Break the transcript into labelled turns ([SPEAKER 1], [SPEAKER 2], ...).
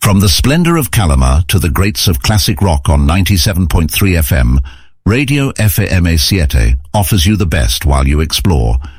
[SPEAKER 1] From the splendor of Kalama to the greats of classic rock on 97.3 FM, Radio FM7 offers you the best while you explore.